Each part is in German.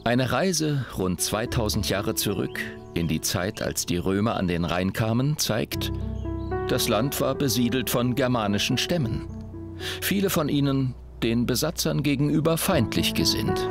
Eine Reise rund 2000 Jahre zurück in die Zeit, als die Römer an den Rhein kamen, zeigt, das Land war besiedelt von germanischen Stämmen. Viele von ihnen den Besatzern gegenüber feindlich gesinnt.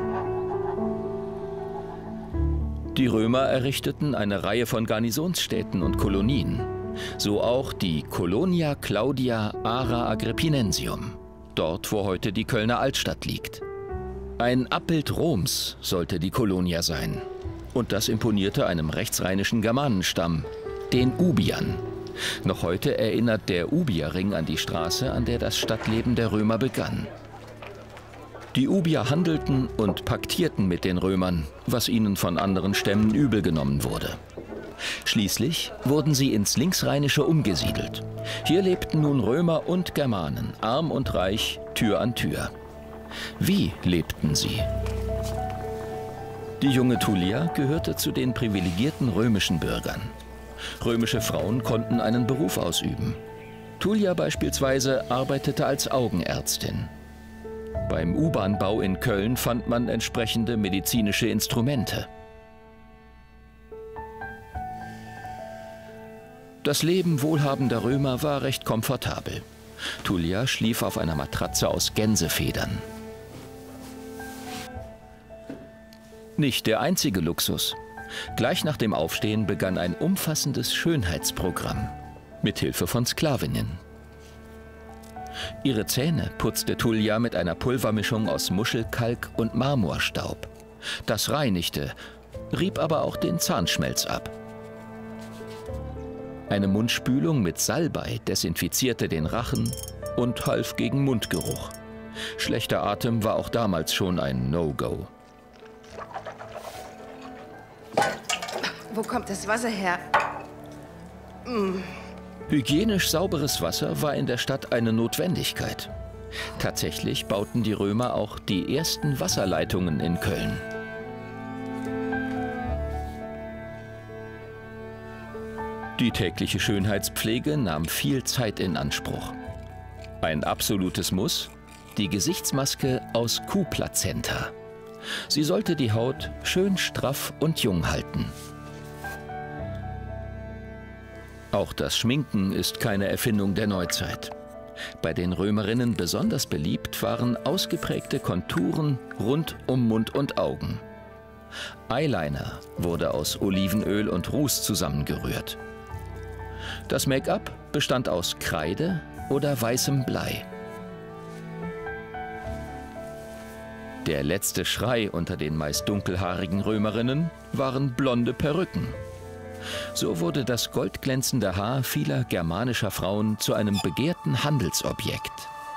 Die Römer errichteten eine Reihe von Garnisonsstädten und Kolonien, so auch die Colonia Claudia Ara Agrippinensium, dort wo heute die Kölner Altstadt liegt. Ein Abbild Roms sollte die Colonia sein. Und das imponierte einem rechtsrheinischen Germanenstamm, den Ubiern. Noch heute erinnert der Ubierring an die Straße, an der das Stadtleben der Römer begann. Die Ubier handelten und paktierten mit den Römern, was ihnen von anderen Stämmen übel genommen wurde. Schließlich wurden sie ins Linksrheinische umgesiedelt. Hier lebten nun Römer und Germanen, arm und reich, Tür an Tür. Wie lebten sie? Die junge Tullia gehörte zu den privilegierten römischen Bürgern. Römische Frauen konnten einen Beruf ausüben. Tullia beispielsweise arbeitete als Augenärztin. Beim U-Bahn-Bau in Köln fand man entsprechende medizinische Instrumente. Das Leben wohlhabender Römer war recht komfortabel. Tullia schlief auf einer Matratze aus Gänsefedern. Nicht der einzige Luxus. Gleich nach dem Aufstehen begann ein umfassendes Schönheitsprogramm mit Hilfe von Sklavinnen. Ihre Zähne putzte Tullia mit einer Pulvermischung aus Muschelkalk und Marmorstaub. Das reinigte, rieb aber auch den Zahnschmelz ab. Eine Mundspülung mit Salbei desinfizierte den Rachen und half gegen Mundgeruch. Schlechter Atem war auch damals schon ein No-Go. Wo kommt das Wasser her? Hygienisch sauberes Wasser war in der Stadt eine Notwendigkeit. Tatsächlich bauten die Römer auch die ersten Wasserleitungen in Köln. Die tägliche Schönheitspflege nahm viel Zeit in Anspruch. Ein absolutes Muss: die Gesichtsmaske aus Kuhplazenta. Sie sollte die Haut schön straff und jung halten. Auch das Schminken ist keine Erfindung der Neuzeit. Bei den Römerinnen besonders beliebt waren ausgeprägte Konturen rund um Mund und Augen. Eyeliner wurde aus Olivenöl und Ruß zusammengerührt. Das Make-up bestand aus Kreide oder weißem Blei. Der letzte Schrei unter den meist dunkelhaarigen Römerinnen waren blonde Perücken. So wurde das goldglänzende Haar vieler germanischer Frauen zu einem begehrten Handelsobjekt.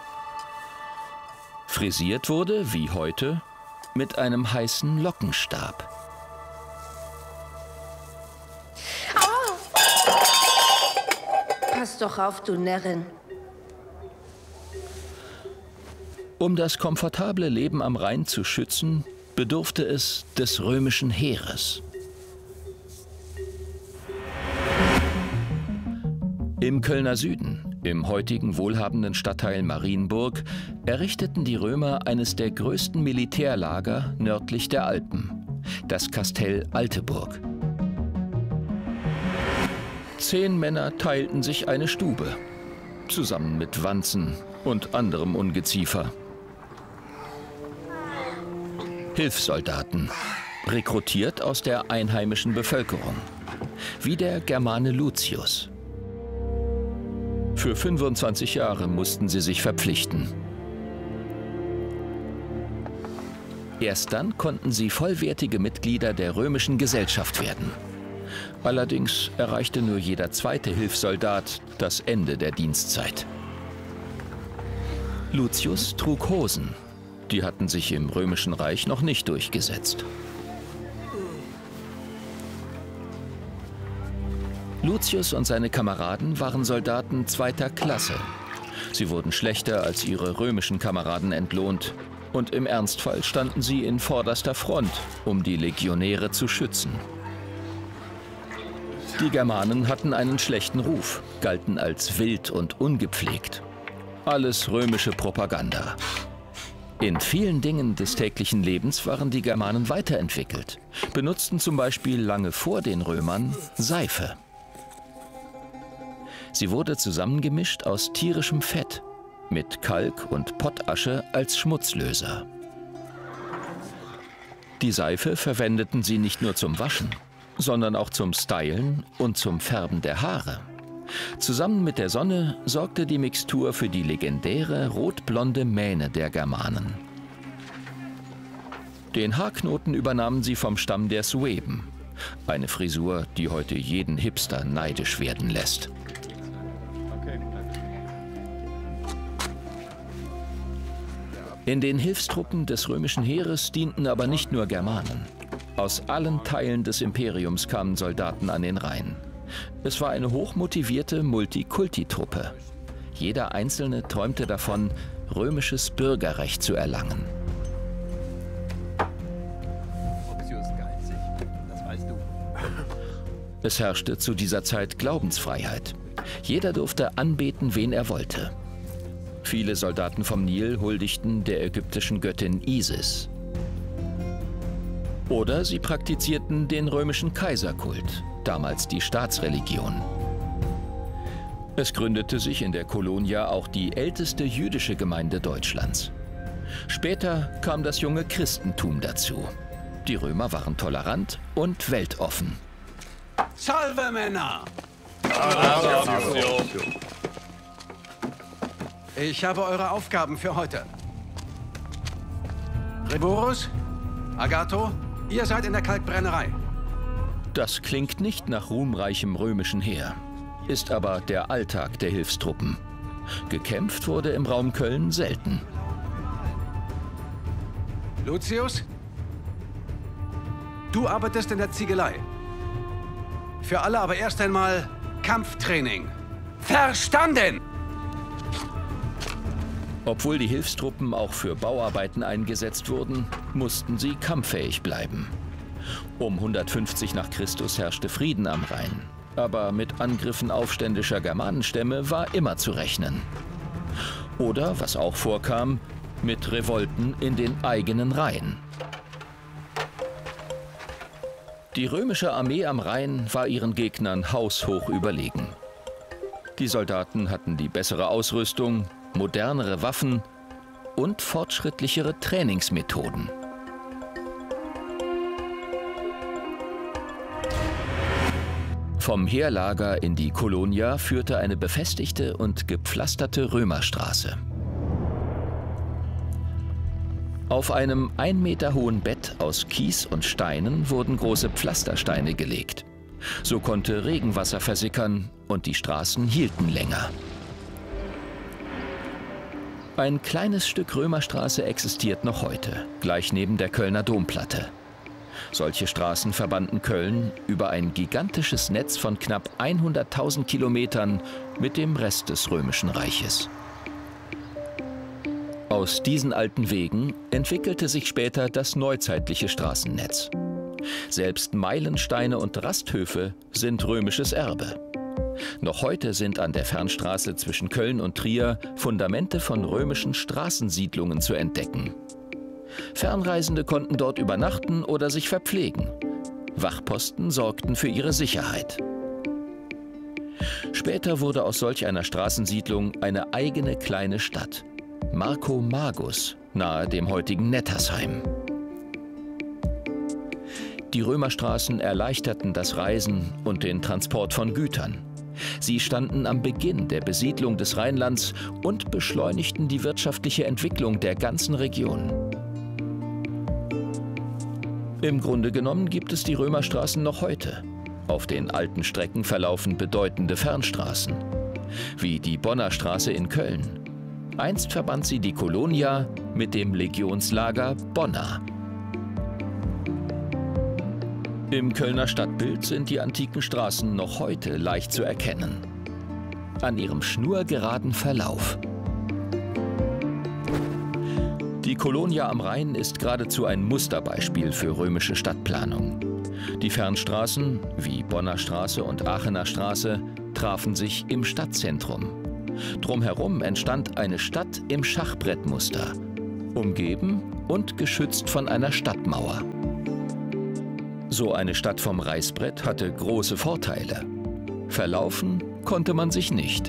Frisiert wurde, wie heute, mit einem heißen Lockenstab. Pass doch auf, du Närrin. Um das komfortable Leben am Rhein zu schützen, bedurfte es des römischen Heeres. Im Kölner Süden, im heutigen wohlhabenden Stadtteil Marienburg, errichteten die Römer eines der größten Militärlager nördlich der Alpen, das Kastell Alteburg. 10 Männer teilten sich eine Stube, zusammen mit Wanzen und anderem Ungeziefer. Hilfssoldaten, rekrutiert aus der einheimischen Bevölkerung, wie der Germane Lucius. Für 25 Jahre mussten sie sich verpflichten. Erst dann konnten sie vollwertige Mitglieder der römischen Gesellschaft werden. Allerdings erreichte nur jeder zweite Hilfssoldat das Ende der Dienstzeit. Lucius trug Hosen. Die hatten sich im Römischen Reich noch nicht durchgesetzt. Lucius und seine Kameraden waren Soldaten zweiter Klasse. Sie wurden schlechter als ihre römischen Kameraden entlohnt. Und im Ernstfall standen sie in vorderster Front, um die Legionäre zu schützen. Die Germanen hatten einen schlechten Ruf, galten als wild und ungepflegt. Alles römische Propaganda. In vielen Dingen des täglichen Lebens waren die Germanen weiterentwickelt, benutzten zum Beispiel lange vor den Römern Seife. Sie wurde zusammengemischt aus tierischem Fett, mit Kalk und Pottasche als Schmutzlöser. Die Seife verwendeten sie nicht nur zum Waschen, sondern auch zum Stylen und zum Färben der Haare. Zusammen mit der Sonne sorgte die Mixtur für die legendäre rotblonde Mähne der Germanen. Den Haarknoten übernahmen sie vom Stamm der Sueben, eine Frisur, die heute jeden Hipster neidisch werden lässt. In den Hilfstruppen des römischen Heeres dienten aber nicht nur Germanen. Aus allen Teilen des Imperiums kamen Soldaten an den Rhein. Es war eine hochmotivierte Multikulti-Truppe. Jeder Einzelne träumte davon, römisches Bürgerrecht zu erlangen. Es herrschte zu dieser Zeit Glaubensfreiheit. Jeder durfte anbeten, wen er wollte. Viele Soldaten vom Nil huldigten der ägyptischen Göttin Isis. Oder sie praktizierten den römischen Kaiserkult, damals die Staatsreligion. Es gründete sich in der Colonia auch die älteste jüdische Gemeinde Deutschlands. Später kam das junge Christentum dazu. Die Römer waren tolerant und weltoffen. Salve, Männer! Ich habe eure Aufgaben für heute. Revorus, Agatho, ihr seid in der Kalkbrennerei. Das klingt nicht nach ruhmreichem römischen Heer, ist aber der Alltag der Hilfstruppen. Gekämpft wurde im Raum Köln selten. Lucius, du arbeitest in der Ziegelei. Für alle aber erst einmal Kampftraining. Verstanden! Obwohl die Hilfstruppen auch für Bauarbeiten eingesetzt wurden, mussten sie kampffähig bleiben. Um 150 nach Christus herrschte Frieden am Rhein, aber mit Angriffen aufständischer Germanenstämme war immer zu rechnen. Oder, was auch vorkam, mit Revolten in den eigenen Reihen. Die römische Armee am Rhein war ihren Gegnern haushoch überlegen. Die Soldaten hatten die bessere Ausrüstung, modernere Waffen und fortschrittlichere Trainingsmethoden. Vom Heerlager in die Colonia führte eine befestigte und gepflasterte Römerstraße. Auf einem 1 Meter hohen Bett aus Kies und Steinen wurden große Pflastersteine gelegt. So konnte Regenwasser versickern und die Straßen hielten länger. Ein kleines Stück Römerstraße existiert noch heute, gleich neben der Kölner Domplatte. Solche Straßen verbanden Köln über ein gigantisches Netz von knapp 100.000 Kilometern mit dem Rest des Römischen Reiches. Aus diesen alten Wegen entwickelte sich später das neuzeitliche Straßennetz. Selbst Meilensteine und Rasthöfe sind römisches Erbe. Noch heute sind an der Fernstraße zwischen Köln und Trier Fundamente von römischen Straßensiedlungen zu entdecken. Fernreisende konnten dort übernachten oder sich verpflegen. Wachposten sorgten für ihre Sicherheit. Später wurde aus solch einer Straßensiedlung eine eigene kleine Stadt, Marcomagus, nahe dem heutigen Nettersheim. Die Römerstraßen erleichterten das Reisen und den Transport von Gütern. Sie standen am Beginn der Besiedlung des Rheinlands und beschleunigten die wirtschaftliche Entwicklung der ganzen Region. Im Grunde genommen gibt es die Römerstraßen noch heute. Auf den alten Strecken verlaufen bedeutende Fernstraßen, wie die Bonner Straße in Köln. Einst verband sie die Colonia mit dem Legionslager Bonna. Im Kölner Stadtbild sind die antiken Straßen noch heute leicht zu erkennen. An ihrem schnurgeraden Verlauf. Die Colonia am Rhein ist geradezu ein Musterbeispiel für römische Stadtplanung. Die Fernstraßen, wie Bonner Straße und Aachener Straße, trafen sich im Stadtzentrum. Drumherum entstand eine Stadt im Schachbrettmuster. umgeben und geschützt von einer Stadtmauer. So eine Stadt vom Reißbrett hatte große Vorteile. Verlaufen konnte man sich nicht.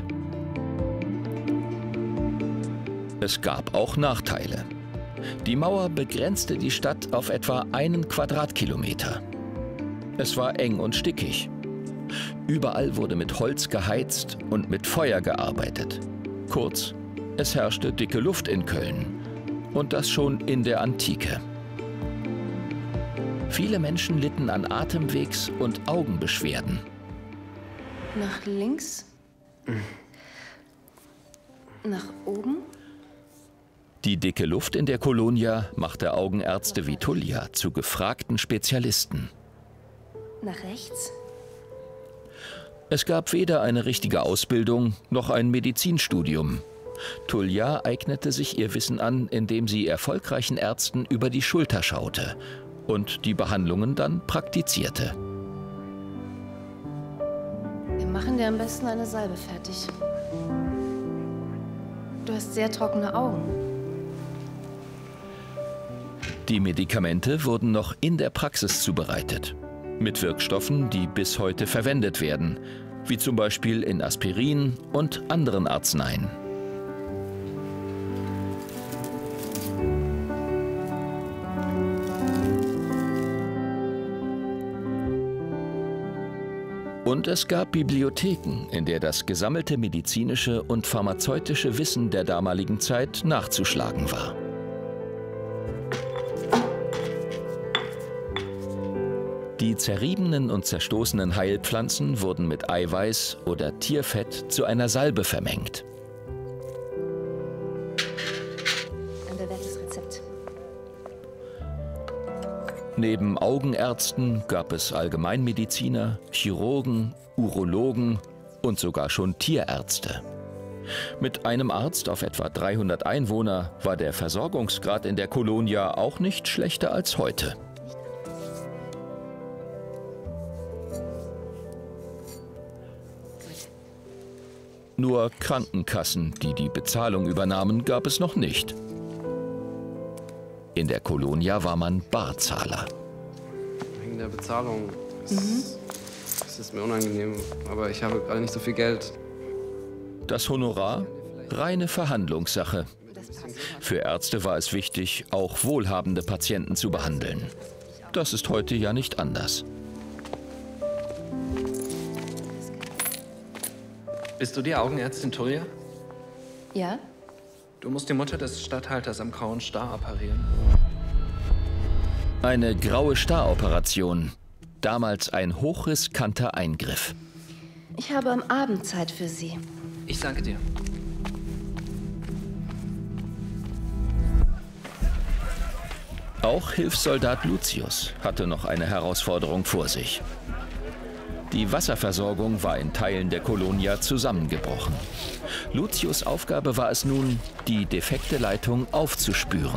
Es gab auch Nachteile. Die Mauer begrenzte die Stadt auf etwa 1 Quadratkilometer. Es war eng und stickig. Überall wurde mit Holz geheizt und mit Feuer gearbeitet. Kurz, es herrschte dicke Luft in Köln. Und das schon in der Antike. Viele Menschen litten an Atemwegs- und Augenbeschwerden. Nach links? Nach oben? Die dicke Luft in der Kolonia machte Augenärzte wie Tullia zu gefragten Spezialisten. Nach rechts? Es gab weder eine richtige Ausbildung noch ein Medizinstudium. Tullia eignete sich ihr Wissen an, indem sie erfolgreichen Ärzten über die Schulter schaute und die Behandlungen dann praktizierte. Wir machen dir am besten eine Salbe fertig. Du hast sehr trockene Augen. Die Medikamente wurden noch in der Praxis zubereitet, mit Wirkstoffen, die bis heute verwendet werden, wie zum Beispiel in Aspirin und anderen Arzneien. Und es gab Bibliotheken, in der das gesammelte medizinische und pharmazeutische Wissen der damaligen Zeit nachzuschlagen war. Die zerriebenen und zerstoßenen Heilpflanzen wurden mit Eiweiß oder Tierfett zu einer Salbe vermengt. Ein bewährtes Rezept. Neben Augenärzten gab es Allgemeinmediziner, Chirurgen, Urologen und sogar schon Tierärzte. Mit einem Arzt auf etwa 300 Einwohner war der Versorgungsgrad in der Kolonia auch nicht schlechter als heute. Nur Krankenkassen, die die Bezahlung übernahmen, gab es noch nicht. In der Kolonia war man Barzahler. Wegen der Bezahlung. Es ist mir unangenehm, aber ich habe gerade nicht so viel Geld. Das Honorar? Reine Verhandlungssache. Für Ärzte war es wichtig, auch wohlhabende Patienten zu behandeln. Das ist heute ja nicht anders. Bist du die Augenärztin Tullia? Ja? Du musst die Mutter des Statthalters am Grauen Star operieren. Eine graue Star-Operation. Damals ein hochriskanter Eingriff. Ich habe am Abend Zeit für Sie. Ich danke dir. Auch Hilfssoldat Lucius hatte noch eine Herausforderung vor sich. Die Wasserversorgung war in Teilen der Kolonia zusammengebrochen. Lucius' Aufgabe war es nun, die defekte Leitung aufzuspüren.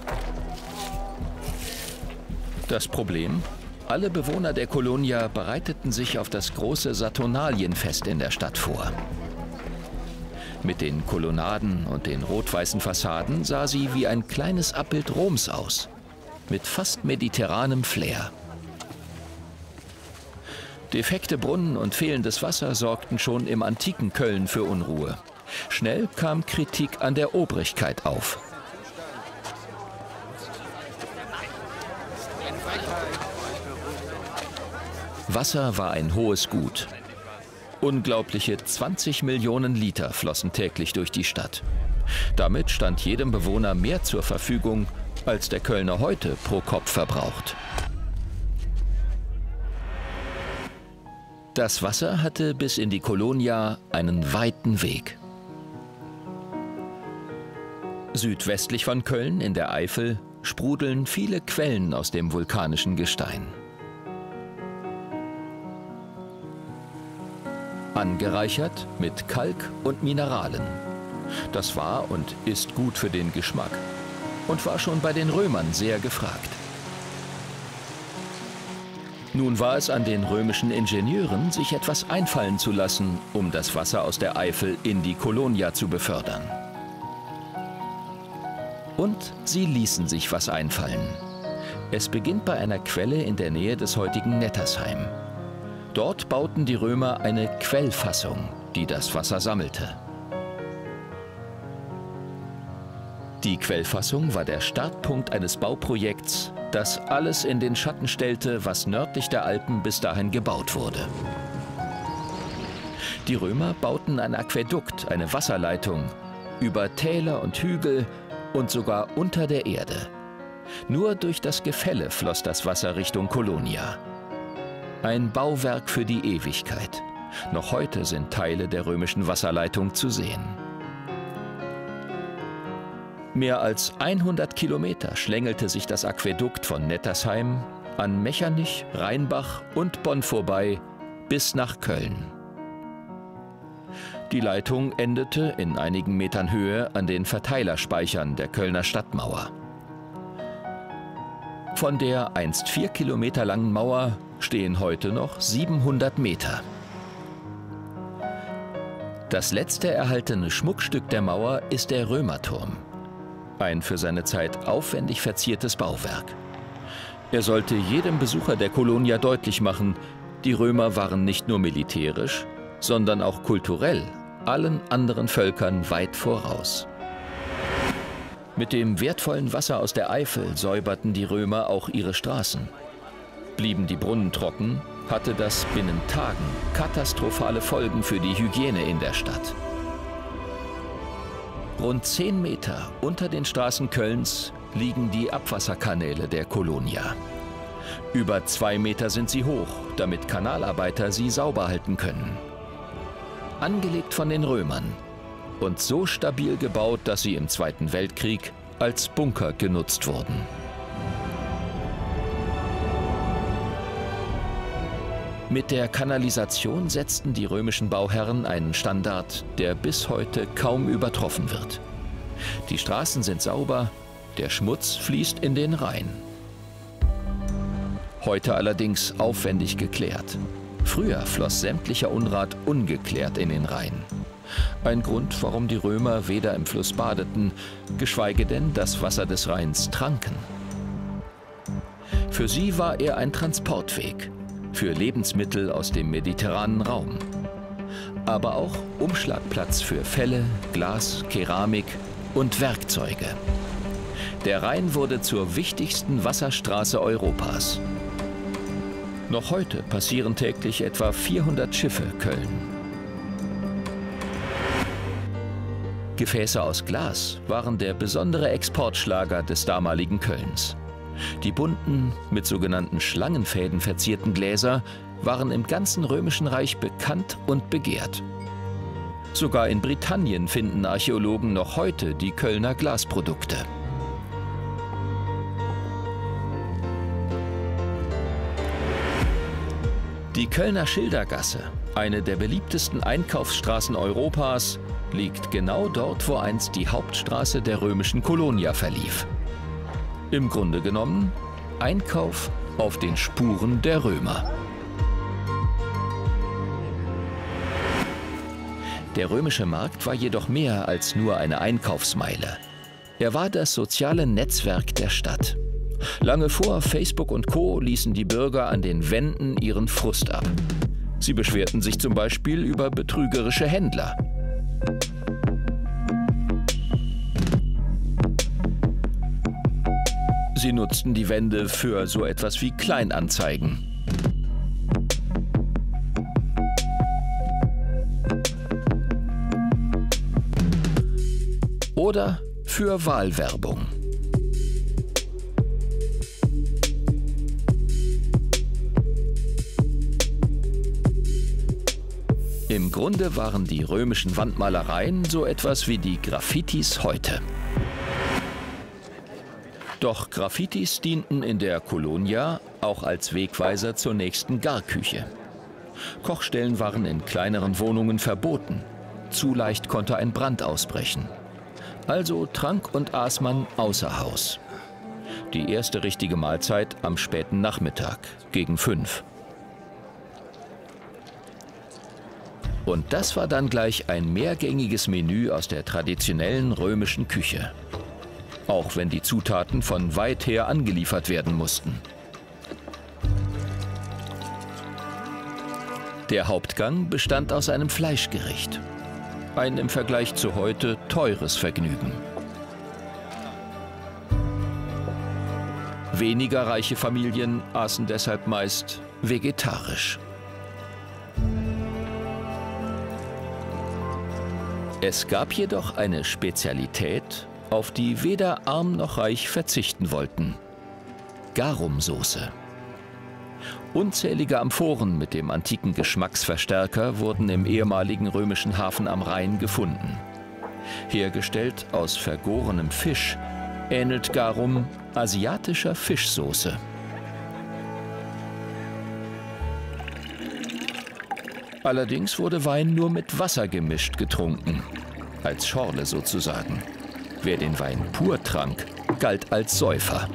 Das Problem? Alle Bewohner der Kolonia bereiteten sich auf das große Saturnalienfest in der Stadt vor. Mit den Kolonnaden und den rot-weißen Fassaden sah sie wie ein kleines Abbild Roms aus, mit fast mediterranem Flair. Defekte Brunnen und fehlendes Wasser sorgten schon im antiken Köln für Unruhe. Schnell kam Kritik an der Obrigkeit auf. Wasser war ein hohes Gut. Unglaubliche 20 Millionen Liter flossen täglich durch die Stadt. Damit stand jedem Bewohner mehr zur Verfügung, als der Kölner heute pro Kopf verbraucht. Das Wasser hatte bis in die Kolonia einen weiten Weg. Südwestlich von Köln in der Eifel sprudeln viele Quellen aus dem vulkanischen Gestein. Angereichert mit Kalk und Mineralen. Das war und ist gut für den Geschmack und war schon bei den Römern sehr gefragt. Nun war es an den römischen Ingenieuren, sich etwas einfallen zu lassen, um das Wasser aus der Eifel in die Kolonia zu befördern. Und sie ließen sich was einfallen. Es beginnt bei einer Quelle in der Nähe des heutigen Nettersheim. Dort bauten die Römer eine Quellfassung, die das Wasser sammelte. Die Quellfassung war der Startpunkt eines Bauprojekts, das alles in den Schatten stellte, was nördlich der Alpen bis dahin gebaut wurde. Die Römer bauten ein Aquädukt, eine Wasserleitung, über Täler und Hügel und sogar unter der Erde. Nur durch das Gefälle floss das Wasser Richtung Colonia. Ein Bauwerk für die Ewigkeit. Noch heute sind Teile der römischen Wasserleitung zu sehen. Mehr als 100 Kilometer schlängelte sich das Aquädukt von Nettersheim an Mechernich, Rheinbach und Bonn vorbei bis nach Köln. Die Leitung endete in einigen Metern Höhe an den Verteilerspeichern der Kölner Stadtmauer. Von der einst 4 Kilometer langen Mauer stehen heute noch 700 Meter. Das letzte erhaltene Schmuckstück der Mauer ist der Römerturm. Ein für seine Zeit aufwendig verziertes Bauwerk. Er sollte jedem Besucher der Colonia deutlich machen, die Römer waren nicht nur militärisch, sondern auch kulturell allen anderen Völkern weit voraus. Mit dem wertvollen Wasser aus der Eifel säuberten die Römer auch ihre Straßen. Blieben die Brunnen trocken, hatte das binnen Tagen katastrophale Folgen für die Hygiene in der Stadt. Rund 10 Meter unter den Straßen Kölns liegen die Abwasserkanäle der Colonia. Über 2 Meter sind sie hoch, damit Kanalarbeiter sie sauber halten können. Angelegt von den Römern und so stabil gebaut, dass sie im Zweiten Weltkrieg als Bunker genutzt wurden. Mit der Kanalisation setzten die römischen Bauherren einen Standard, der bis heute kaum übertroffen wird. Die Straßen sind sauber, der Schmutz fließt in den Rhein. Heute allerdings aufwendig geklärt. Früher floss sämtlicher Unrat ungeklärt in den Rhein. Ein Grund, warum die Römer weder im Fluss badeten, geschweige denn das Wasser des Rheins tranken. Für sie war er ein Transportweg für Lebensmittel aus dem mediterranen Raum. Aber auch Umschlagplatz für Felle, Glas, Keramik und Werkzeuge. Der Rhein wurde zur wichtigsten Wasserstraße Europas. Noch heute passieren täglich etwa 400 Schiffe Köln. Gefäße aus Glas waren der besondere Exportschlager des damaligen Kölns. Die bunten, mit sogenannten Schlangenfäden verzierten Gläser waren im ganzen Römischen Reich bekannt und begehrt. Sogar in Britannien finden Archäologen noch heute die Kölner Glasprodukte. Die Kölner Schildergasse, eine der beliebtesten Einkaufsstraßen Europas, liegt genau dort, wo einst die Hauptstraße der römischen Colonia verlief. Im Grunde genommen Einkauf auf den Spuren der Römer. Der römische Markt war jedoch mehr als nur eine Einkaufsmeile. Er war das soziale Netzwerk der Stadt. Lange vor Facebook und Co. ließen die Bürger an den Wänden ihren Frust ab. Sie beschwerten sich zum Beispiel über betrügerische Händler. Sie nutzten die Wände für so etwas wie Kleinanzeigen. Oder für Wahlwerbung. Im Grunde waren die römischen Wandmalereien so etwas wie die Graffitis heute. Doch Graffitis dienten in der Colonia auch als Wegweiser zur nächsten Garküche. Kochstellen waren in kleineren Wohnungen verboten. Zu leicht konnte ein Brand ausbrechen. Also trank und aß man außer Haus. Die erste richtige Mahlzeit am späten Nachmittag, gegen 5. Und das war dann gleich ein mehrgängiges Menü aus der traditionellen römischen Küche. auch wenn die Zutaten von weit her angeliefert werden mussten. Der Hauptgang bestand aus einem Fleischgericht. Ein im Vergleich zu heute teures Vergnügen. Weniger reiche Familien aßen deshalb meist vegetarisch. Es gab jedoch eine Spezialität, auf die weder arm noch reich verzichten wollten: Garumsoße. Unzählige Amphoren mit dem antiken Geschmacksverstärker wurden im ehemaligen römischen Hafen am Rhein gefunden. Hergestellt aus vergorenem Fisch, ähnelt Garum asiatischer Fischsoße. Allerdings wurde Wein nur mit Wasser gemischt getrunken, als Schorle sozusagen. Wer den Wein pur trank, galt als Säufer.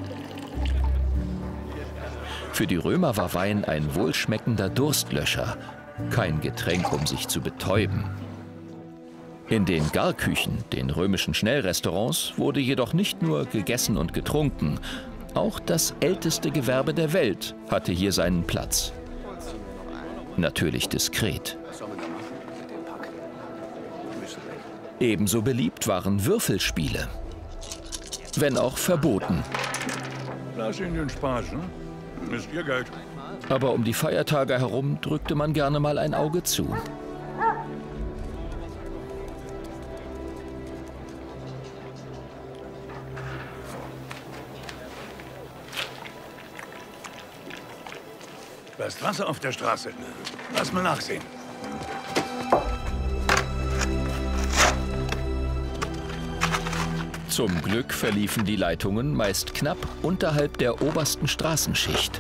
Für die Römer war Wein ein wohlschmeckender Durstlöscher, kein Getränk, um sich zu betäuben. In den Garküchen, den römischen Schnellrestaurants, wurde jedoch nicht nur gegessen und getrunken, auch das älteste Gewerbe der Welt hatte hier seinen Platz. Natürlich diskret. Ebenso beliebt waren Würfelspiele, wenn auch verboten. Lass ihn den Spaß, ne? Ist ihr Geld. Aber um die Feiertage herum drückte man gerne mal ein Auge zu. Da ist Wasser auf der Straße. Lass mal nachsehen. Zum Glück verliefen die Leitungen meist knapp unterhalb der obersten Straßenschicht.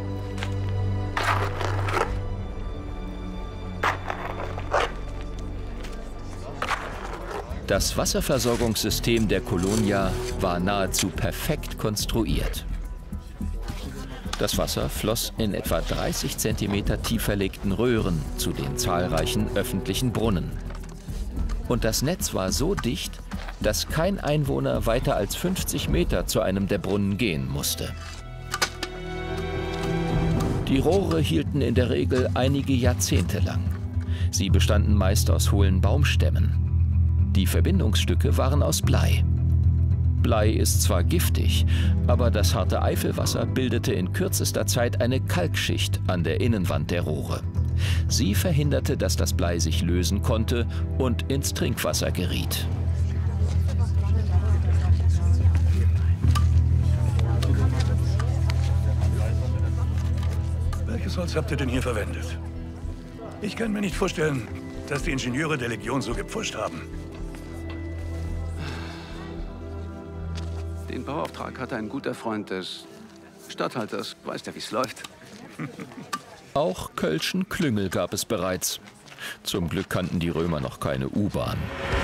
Das Wasserversorgungssystem der Colonia war nahezu perfekt konstruiert. Das Wasser floss in etwa 30 cm tief verlegten Röhren zu den zahlreichen öffentlichen Brunnen. Und das Netz war so dicht, dass kein Einwohner weiter als 50 Meter zu einem der Brunnen gehen musste. Die Rohre hielten in der Regel einige Jahrzehnte lang. Sie bestanden meist aus hohlen Baumstämmen. Die Verbindungsstücke waren aus Blei. Blei ist zwar giftig, aber das harte Eifelwasser bildete in kürzester Zeit eine Kalkschicht an der Innenwand der Rohre. Sie verhinderte, dass das Blei sich lösen konnte und ins Trinkwasser geriet. Welches Holz habt ihr denn hier verwendet? Ich kann mir nicht vorstellen, dass die Ingenieure der Legion so gepfuscht haben. Den Bauauftrag hatte ein guter Freund des Statthalters. Weißt ja, wie es läuft. Auch Kölschen Klüngel gab es bereits. Zum Glück kannten die Römer noch keine U-Bahn.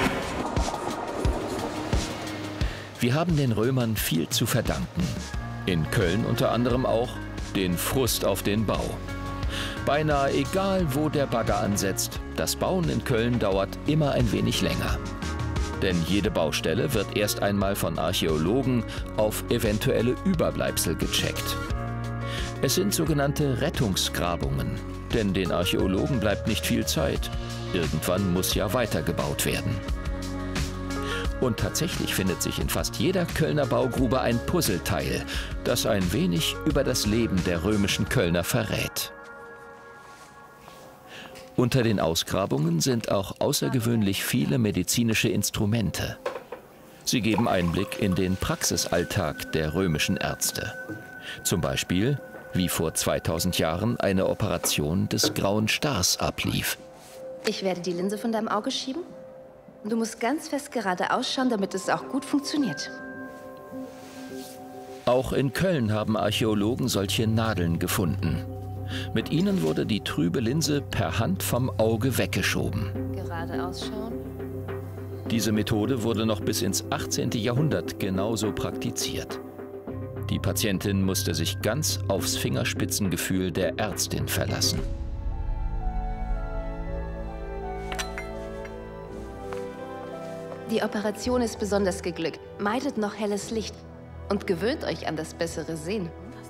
Wir haben den Römern viel zu verdanken. In Köln unter anderem auch den Frust auf den Bau. Beinahe egal, wo der Bagger ansetzt, das Bauen in Köln dauert immer ein wenig länger. Denn jede Baustelle wird erst einmal von Archäologen auf eventuelle Überbleibsel gecheckt. Es sind sogenannte Rettungsgrabungen, denn den Archäologen bleibt nicht viel Zeit. Irgendwann muss ja weitergebaut werden. Und tatsächlich findet sich in fast jeder Kölner Baugrube ein Puzzleteil, das ein wenig über das Leben der römischen Kölner verrät. Unter den Ausgrabungen sind auch außergewöhnlich viele medizinische Instrumente. Sie geben Einblick in den Praxisalltag der römischen Ärzte. Zum Beispiel, wie vor 2000 Jahren eine Operation des Grauen Stars ablief. Ich werde die Linse von deinem Auge schieben. Du musst ganz fest gerade ausschauen, damit es auch gut funktioniert. Auch in Köln haben Archäologen solche Nadeln gefunden. Mit ihnen wurde die trübe Linse per Hand vom Auge weggeschoben. Gerade ausschauen. Diese Methode wurde noch bis ins 18. Jahrhundert genauso praktiziert. Die Patientin musste sich ganz aufs Fingerspitzengefühl der Ärztin verlassen. Die Operation ist besonders geglückt. Meidet noch helles Licht und gewöhnt euch an das bessere Sehen.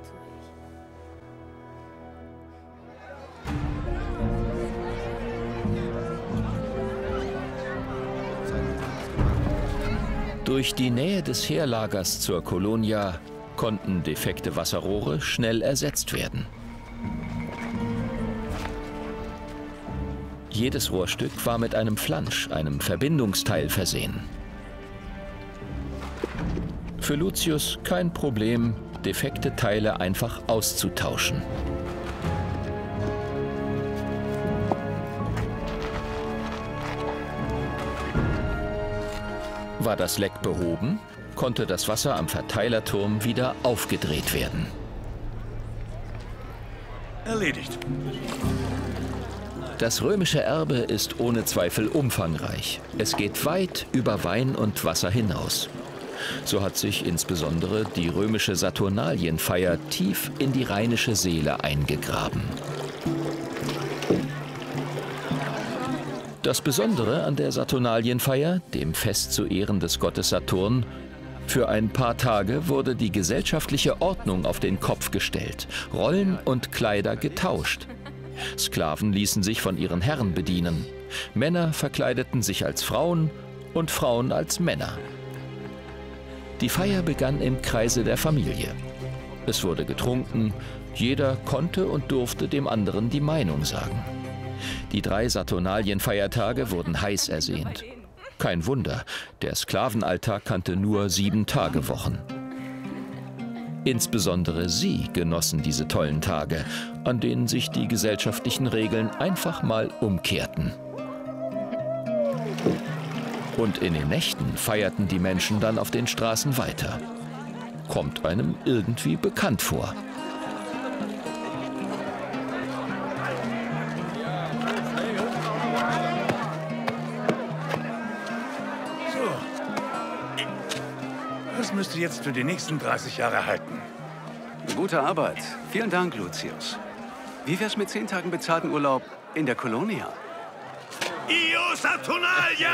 Durch die Nähe des Heerlagers zur Colonia konnten defekte Wasserrohre schnell ersetzt werden. Jedes Rohrstück war mit einem Flansch, einem Verbindungsteil, versehen. Für Lucius kein Problem, defekte Teile einfach auszutauschen. War das Leck behoben, konnte das Wasser am Verteilerturm wieder aufgedreht werden. Erledigt. Das römische Erbe ist ohne Zweifel umfangreich. Es geht weit über Wein und Wasser hinaus. So hat sich insbesondere die römische Saturnalienfeier tief in die rheinische Seele eingegraben. Das Besondere an der Saturnalienfeier, dem Fest zu Ehren des Gottes Saturn: für ein paar Tage wurde die gesellschaftliche Ordnung auf den Kopf gestellt, Rollen und Kleider getauscht. Sklaven ließen sich von ihren Herren bedienen. Männer verkleideten sich als Frauen und Frauen als Männer. Die Feier begann im Kreise der Familie. Es wurde getrunken, jeder konnte und durfte dem anderen die Meinung sagen. Die 3 Saturnalienfeiertage wurden heiß ersehnt. Kein Wunder, der Sklavenalltag kannte nur 7-Tage-Wochen. Insbesondere sie genossen diese tollen Tage, an denen sich die gesellschaftlichen Regeln einfach mal umkehrten. Und in den Nächten feierten die Menschen dann auf den Straßen weiter. Kommt einem irgendwie bekannt vor. Das müsste jetzt für die nächsten 30 Jahre halten. Gute Arbeit. Vielen Dank, Lucius. Wie wär's mit 10 Tagen bezahlten Urlaub in der Colonia? Io Saturnalia!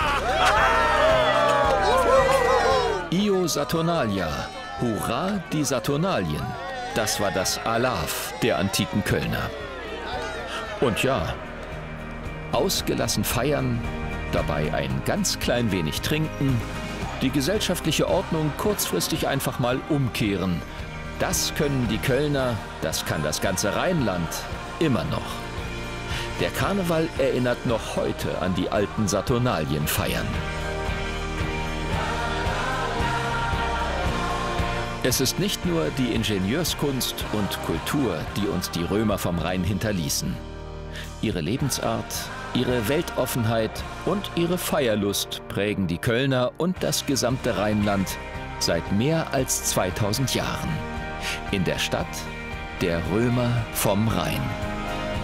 Io Saturnalia, hurra die Saturnalien. Das war das Alav der antiken Kölner. Und ja, ausgelassen feiern, dabei ein ganz klein wenig trinken, die gesellschaftliche Ordnung kurzfristig einfach mal umkehren. Das können die Kölner, das kann das ganze Rheinland immer noch. Der Karneval erinnert noch heute an die alten Saturnalienfeiern. Es ist nicht nur die Ingenieurskunst und Kultur, die uns die Römer vom Rhein hinterließen. Ihre Lebensart, ihre Weltoffenheit und ihre Feierlust prägen die Kölner und das gesamte Rheinland seit mehr als 2000 Jahren. In der Stadt der Römer vom Rhein.